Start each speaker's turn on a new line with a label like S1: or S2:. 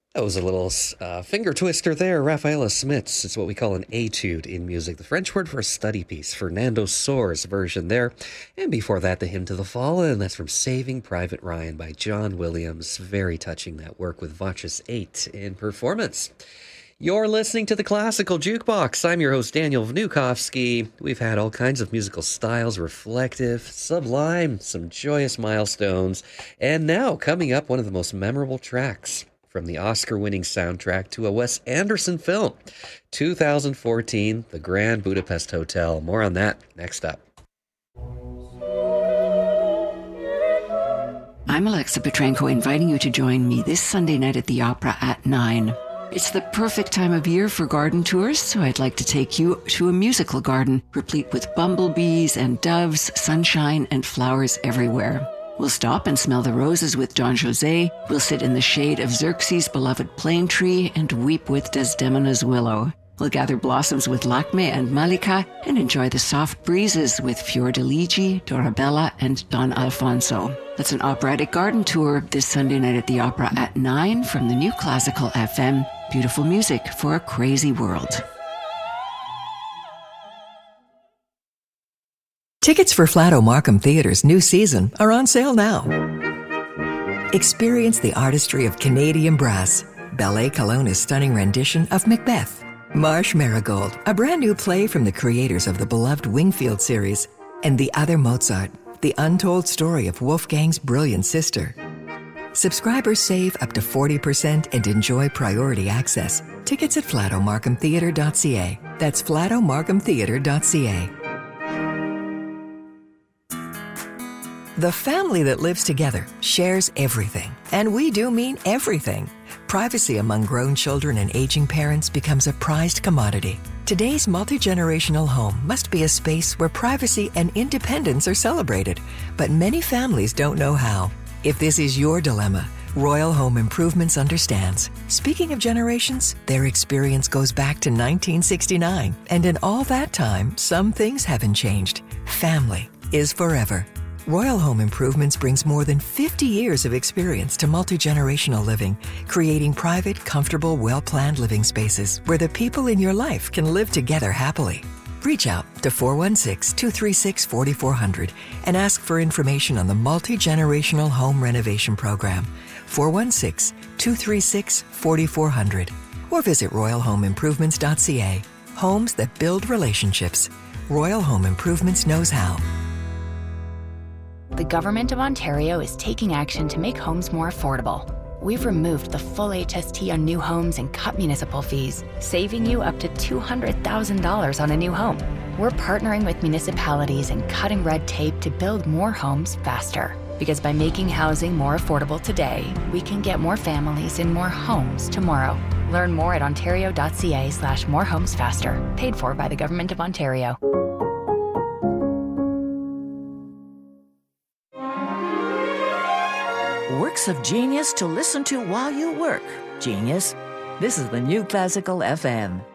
S1: That was a little finger twister there. Rafaela Smits. It's what we call an etude in music, the French word for a study piece. Fernando Soares version there. And before that, the Hymn to the Fallen. That's from Saving Private Ryan by John Williams. Very touching, that work with Voces 8 in performance. You're listening to the Classical Jukebox. I'm your host, Daniel Vnukovsky. We've had all kinds of musical styles, reflective, sublime, some joyous milestones, and now coming up, one of the most memorable tracks from the Oscar-winning soundtrack to a Wes Anderson film, 2014, The Grand Budapest Hotel. More on that next up.
S2: I'm Alexa Petrenko, inviting you to join me this Sunday night at the Opera at 9. It's the perfect time of year for garden tours, so I'd like to take you to a musical garden replete with bumblebees and doves, sunshine, and flowers everywhere. We'll stop and smell the roses with Don José. We'll sit in the shade of Xerxes' beloved plane tree and weep with Desdemona's willow. We'll gather blossoms with Lakme and Malika and enjoy the soft breezes with Fiordiligi, Dorabella, and Don Alfonso. That's an operatic garden tour this Sunday night at the Opera at 9 from the New Classical FM. Beautiful music for a crazy world.
S3: Tickets for Flato Markham Theatre's new season are on sale now. Experience the artistry of Canadian brass, Ballet Kelowna's stunning rendition of Macbeth, Marsh Marigold, a brand new play from the creators of the beloved Wingfield series, and The Other Mozart, the untold story of Wolfgang's brilliant sister. Subscribers save up to 40% and enjoy priority access. Tickets at flatomarkhamtheatre.ca. That's flatomarkhamtheatre.ca. The family that lives together shares everything, and we do mean everything. Privacy among grown children and aging parents becomes a prized commodity. Today's multi-generational home must be a space where privacy and independence are celebrated, but many families don't know how. If this is your dilemma, Royal Home Improvements understands. Speaking of generations, their experience goes back to 1969, and in all that time, some things haven't changed. Family is forever. Royal Home Improvements brings more than 50 years of experience to multi-generational living, creating private, comfortable, well-planned living spaces where the people in your life can live together happily. Reach out to 416-236-4400 and ask for information on the Multi-Generational Home Renovation Program, 416-236-4400, or visit royalhomeimprovements.ca. Homes that build relationships. Royal Home Improvements knows how.
S4: The Government of Ontario is taking action to make homes more affordable. We've removed the full HST on new homes and cut municipal fees, saving you up to $200,000 on a new home. We're partnering with municipalities and cutting red tape to build more homes faster. Because by making housing more affordable today, we can get more families in more homes tomorrow. Learn more at ontario.ca/morehomesfaster. Paid for by the Government of Ontario.
S5: Works of genius to listen to while you work. Genius. This is the New Classical FM.